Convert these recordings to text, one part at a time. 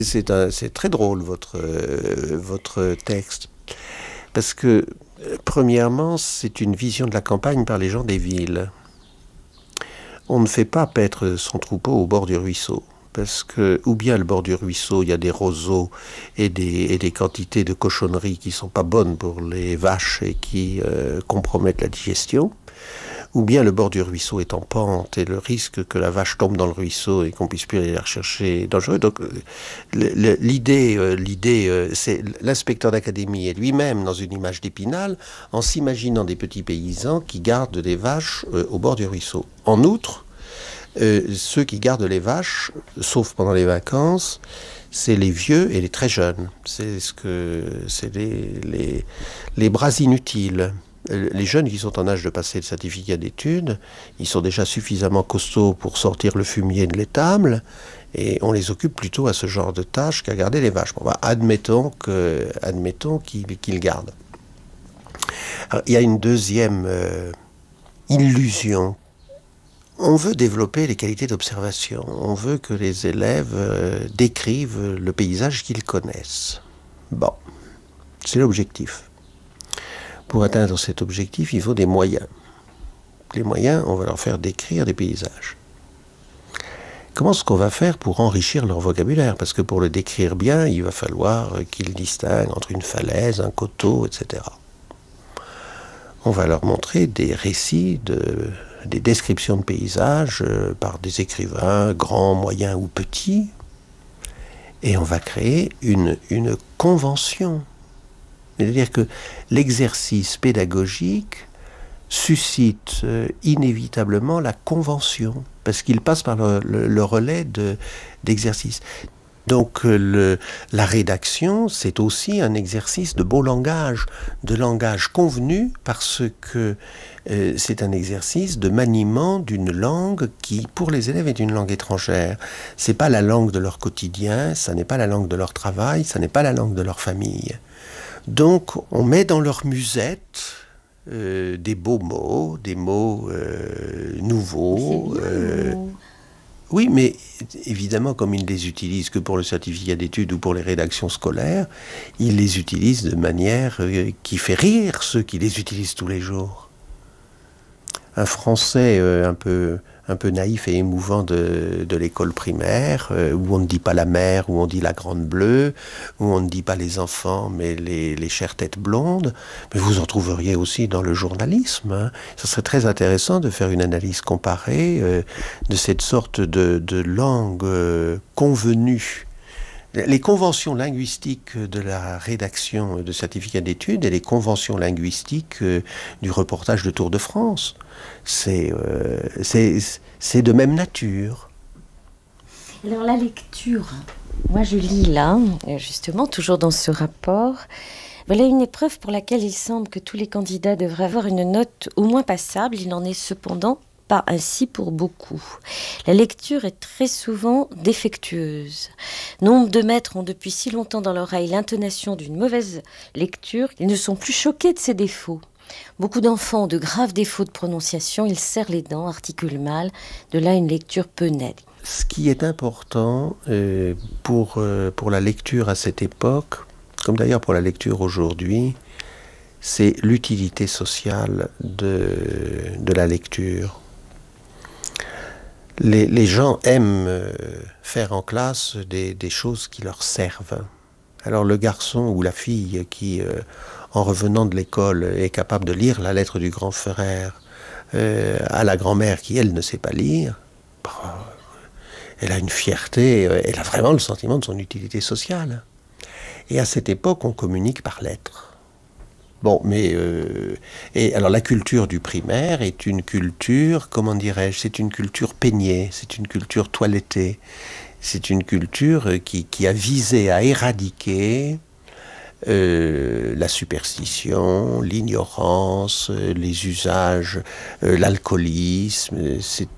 C'est très drôle votre texte, parce que, premièrement, c'est une vision de la campagne par les gens des villes. On ne fait pas paître son troupeau au bord du ruisseau. Parce que, ou bien le bord du ruisseau, il y a des roseaux et des quantités de cochonneries qui sont pas bonnes pour les vaches et qui compromettent la digestion. Ou bien le bord du ruisseau est en pente et le risque que la vache tombe dans le ruisseau et qu'on puisse plus aller la rechercher est dangereux. Donc c'est l'inspecteur d'académie est lui-même dans une image d'Épinal en s'imaginant des petits paysans qui gardent des vaches au bord du ruisseau. En outre, ceux qui gardent les vaches, sauf pendant les vacances, c'est les vieux et les très jeunes. C'est les bras inutiles. Les jeunes qui sont en âge de passer le certificat d'études, ils sont déjà suffisamment costauds pour sortir le fumier de l'étable, et on les occupe plutôt à ce genre de tâches qu'à garder les vaches. Bon, bah, admettons qu'ils gardent. Alors, il y a une deuxième illusion. On veut développer les qualités d'observation. On veut que les élèves décrivent le paysage qu'ils connaissent. Bon, c'est l'objectif. Pour atteindre cet objectif, il faut des moyens. Les moyens, on va leur faire décrire des paysages. Comment est-ce qu'on va faire pour enrichir leur vocabulaire? Parce que pour le décrire bien, il va falloir qu'ils distinguent entre une falaise, un coteau, etc. On va leur montrer des récits, des descriptions de paysages par des écrivains, grands, moyens ou petits. Et on va créer une convention. C'est-à-dire que l'exercice pédagogique suscite inévitablement la convention, parce qu'il passe par le relais d'exercice. Donc la rédaction, c'est aussi un exercice de beau langage, de langage convenu, parce que c'est un exercice de maniement d'une langue qui, pour les élèves, est une langue étrangère. C'est pas la langue de leur quotidien, ça n'est pas la langue de leur travail, ça n'est pas la langue de leur famille. Donc, on met dans leur musette des beaux mots, des mots nouveaux. Oui, mais évidemment, comme ils ne les utilisent que pour le certificat d'études ou pour les rédactions scolaires, ils les utilisent de manière qui fait rire ceux qui les utilisent tous les jours. Un français un peu naïf et émouvant de l'école primaire, où on ne dit pas la mère, où on dit la grande bleue, où on ne dit pas les enfants, mais les chères têtes blondes. Mais vous en trouveriez aussi dans le journalisme. Hein. Ça serait très intéressant de faire une analyse comparée de cette sorte de langue convenue. Les conventions linguistiques de la rédaction de certificats d'études et les conventions linguistiques du reportage de Tour de France, c'est de même nature. Alors la lecture, moi je lis là, justement, toujours dans ce rapport, voilà une épreuve pour laquelle il semble que tous les candidats devraient avoir une note au moins passable. Il n'en est cependant pas ainsi pour beaucoup. La lecture est très souvent défectueuse. Nombre de maîtres ont depuis si longtemps dans l'oreille l'intonation d'une mauvaise lecture qu'ils ne sont plus choqués de ses défauts. Beaucoup d'enfants ont de graves défauts de prononciation, ils serrent les dents, articulent mal, de là une lecture peu nette. Ce qui est important pour la lecture à cette époque, comme d'ailleurs pour la lecture aujourd'hui, c'est l'utilité sociale de la lecture. Les gens aiment faire en classe des choses qui leur servent. Alors le garçon ou la fille qui, en revenant de l'école, est capable de lire la lettre du grand frère à la grand-mère qui, elle, ne sait pas lire, elle a une fierté, elle a vraiment le sentiment de son utilité sociale. Et à cette époque, on communique par lettres. Bon, mais et alors la culture du primaire est une culture, comment dirais-je, c'est une culture peignée, c'est une culture toilettée, c'est une culture qui a visé à éradiquer la superstition, l'ignorance, les usages, l'alcoolisme. C'est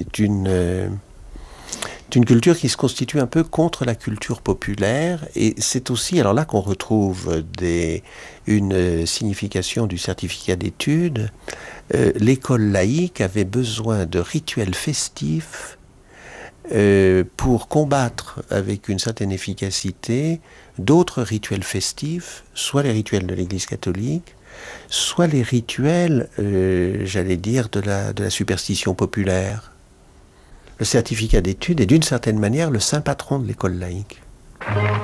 une culture qui se constitue un peu contre la culture populaire, et c'est aussi alors là qu'on retrouve une signification du certificat d'études. L'école laïque avait besoin de rituels festifs pour combattre avec une certaine efficacité d'autres rituels festifs, soit les rituels de l'Église catholique, soit les rituels, j'allais dire, de la superstition populaire. Le certificat d'études est d'une certaine manière le saint patron de l'école laïque.